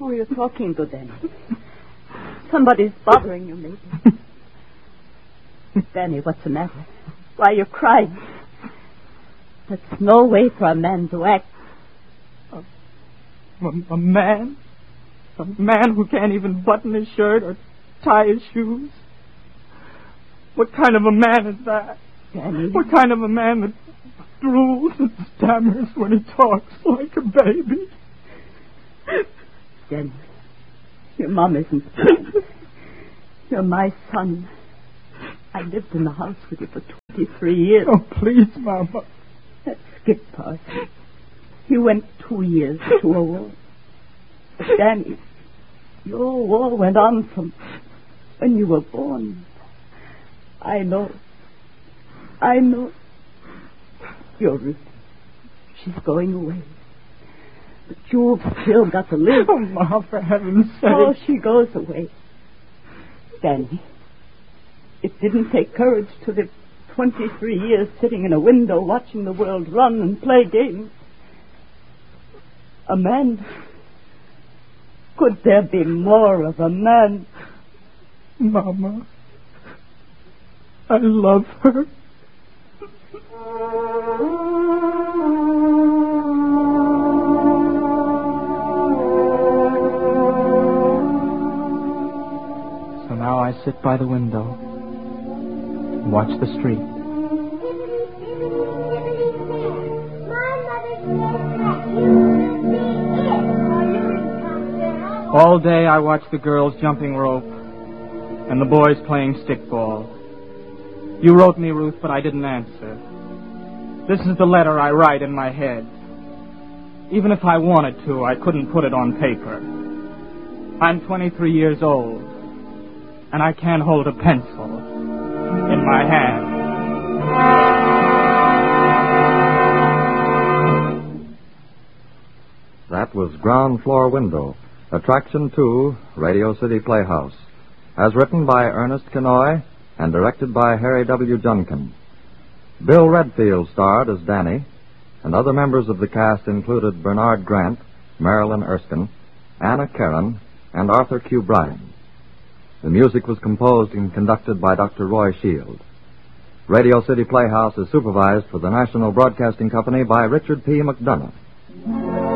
Who are you talking to, Danny? Somebody's bothering you, maybe. Danny, what's the matter? Why are you crying? That's no way for a man to act. A man? A man who can't even button his shirt or tie his shoes? What kind of a man is that? Danny. What kind of a man that drools and stammers when he talks like a baby? Danny, your mom isn't blind. You're my son. I lived in the house with you for 23 years. Oh, please, Mama. That's Skip Parsons. He went 2 years to a war. But Danny, your war went on from when you were born. I know. You're Ruth. She's going away. But you've still got to live. Oh, Ma, for heaven's sake. Oh, she goes away. Danny, it didn't take courage to live 23 years sitting in a window watching the world run and play games. A man. Could there be more of a man? Mama, I love her. So now I sit by the window and watch the street. All day I watch the girls jumping rope and the boys playing stickball. You wrote me, Ruth, but I didn't answer. This is the letter I write in my head. Even if I wanted to, I couldn't put it on paper. I'm 23 years old, and I can't hold a pencil in my hand. That was Ground Floor Window, Attraction 2, Radio City Playhouse, as written by Ernest Kenoy and directed by Harry W. Junkin. Bill Redfield starred as Danny, and other members of the cast included Bernard Grant, Marilyn Erskine, Anna Caron, and Arthur Q. Bryan. The music was composed and conducted by Dr. Roy Shield. Radio City Playhouse is supervised for the National Broadcasting Company by Richard P. McDonough.